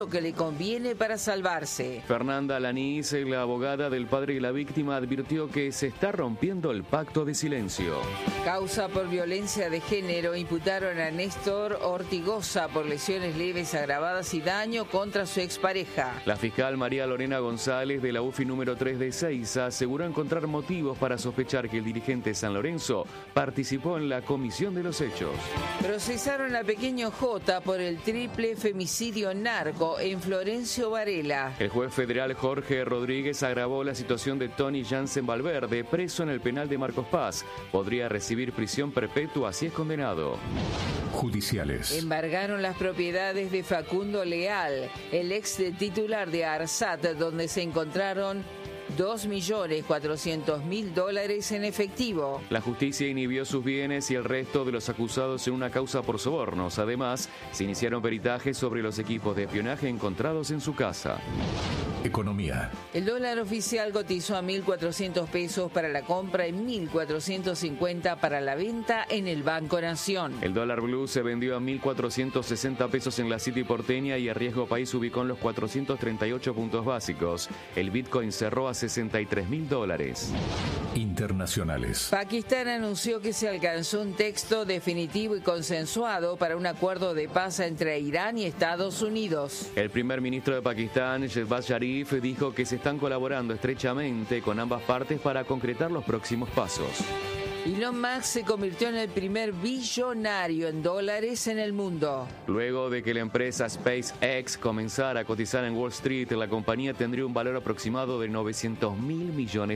que le conviene para salvarse. Fernanda Lanís, la abogada del padre de la víctima, advirtió que se está rompiendo el pacto de silencio. Causa por violencia de género, imputaron a Néstor Ortigosa por lesiones leves agravadas y daño contra su expareja. La fiscal María Lorena González de la UFI número 3 de Ezeiza aseguró encontrar motivos para sospechar que el dirigente San Lorenzo participó en la comisión de los hechos. Procesaron a Pequeño J por el triple femicidio narco en Florencio Varela. El juez federal Jorge Rodríguez agravó la situación de Tony Jansen Valverde, preso en el penal de Marcos Paz. Podría recibir prisión perpetua si es condenado. Judiciales. Embargaron las propiedades de Facundo Leal, el ex titular de ARSAT, donde se encontraron $2.400.000 en efectivo. La justicia inhibió sus bienes y el resto de los acusados en una causa por sobornos. Además, se iniciaron peritajes sobre los equipos de espionaje encontrados en su casa. Economía. El dólar oficial cotizó a 1.400 pesos para la compra y 1.450 para la venta en el Banco Nación. El dólar blue se vendió a 1.460 pesos en la City porteña y a riesgo país ubicó en los 438 puntos básicos. El Bitcoin cerró a $63.000. Internacionales. Pakistán anunció que se alcanzó un texto definitivo y consensuado para un acuerdo de paz entre Irán y Estados Unidos. El primer ministro de Pakistán, Shehbaz Sharif, dijo que se están colaborando estrechamente con ambas partes para concretar los próximos pasos. Elon Musk se convirtió en el primer billonario en dólares en el mundo. Luego de que la empresa SpaceX comenzara a cotizar en Wall Street, la compañía tendría un valor aproximado de $900.000 millones.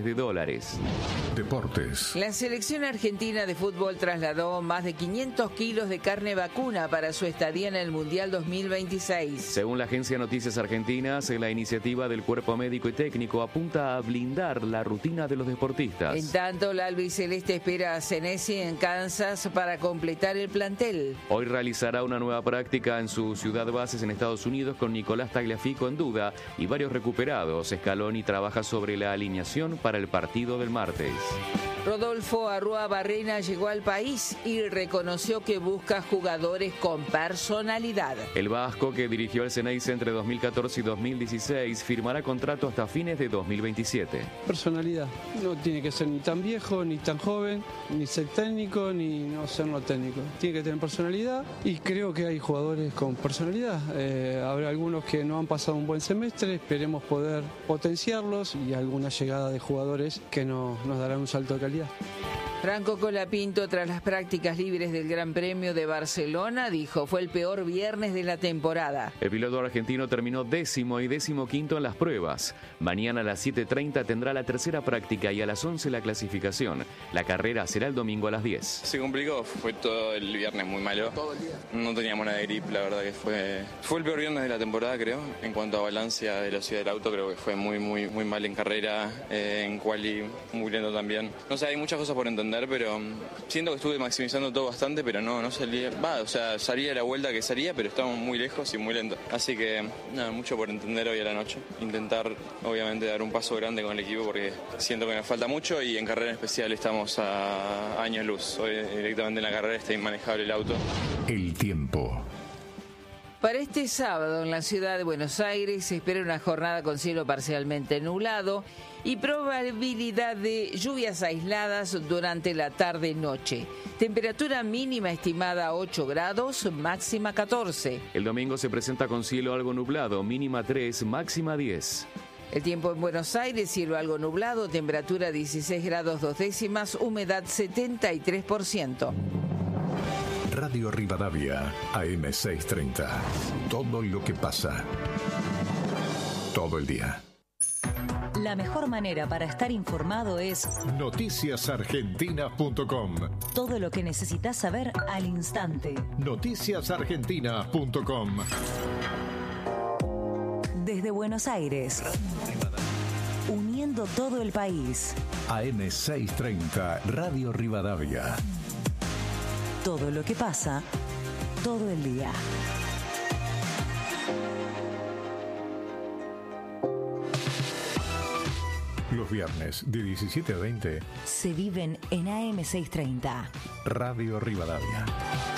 Deportes. La selección argentina de fútbol trasladó más de 500 kilos de carne vacuna para su estadía en el Mundial 2026. Según la agencia Noticias Argentinas, la iniciativa del cuerpo médico y técnico apunta a blindar la rutina de los deportistas. En tanto, la albiceleste espera a Senesi en Kansas para completar el plantel. Hoy realizará una nueva práctica en su ciudad bases en Estados Unidos con Nicolás Tagliafico en duda y varios recuperados. Scaloni trabaja sobre la alineación para el partido del martes. Rodolfo Arrua Barrena llegó al país y reconoció que busca jugadores con personalidad. El vasco, que dirigió al Ceneice entre 2014 y 2016, firmará contrato hasta fines de 2027. Personalidad. No tiene que ser ni tan viejo, ni tan joven, ni ser técnico, ni no ser no técnico. Tiene que tener personalidad y creo que hay jugadores con personalidad. Habrá algunos que no han pasado un buen semestre, esperemos poder potenciarlos y alguna llegada de jugadores que nos darán un salto de calidad. Franco Colapinto, tras las prácticas libres del Gran Premio de Barcelona, dijo: fue el peor viernes de la temporada. El piloto argentino terminó 10º y 15º en las pruebas. Mañana a las 7:30 tendrá la tercera práctica y a las 11 la clasificación. La carrera será el domingo a las 10. Se complicó, fue todo el viernes muy malo. ¿Todo el día? No teníamos nada de grip, la verdad que fue el peor viernes de la temporada, creo. En cuanto a balance, a velocidad del auto, creo que fue muy mal en carrera, en quali muy lento también. No sé, hay muchas cosas por entender, pero siento que estuve maximizando todo bastante, pero no salía, salía la vuelta que salía, pero estábamos muy lejos y muy lento. Así que nada, mucho por entender hoy a la noche. Intentar, obviamente, dar un paso grande con el equipo porque siento que nos falta mucho y en carrera en especial estamos a años luz. Hoy directamente en la carrera está inmanejable el auto. El tiempo. Para este sábado en la ciudad de Buenos Aires se espera una jornada con cielo parcialmente nublado y probabilidad de lluvias aisladas durante la tarde-noche. Temperatura mínima estimada a 8 grados, máxima 14. El domingo se presenta con cielo algo nublado, mínima 3, máxima 10. El tiempo en Buenos Aires, cielo algo nublado, temperatura 16 grados 2 décimas, humedad 73%. Radio Rivadavia, AM630. Todo lo que pasa. Todo el día. La mejor manera para estar informado es noticiasargentina.com. Todo lo que necesitas saber al instante. Noticiasargentina.com. Desde Buenos Aires. Uniendo todo el país. AM630, Radio Rivadavia. Todo lo que pasa, todo el día. Los viernes de 17 a 20 se viven en AM630. Radio Rivadavia.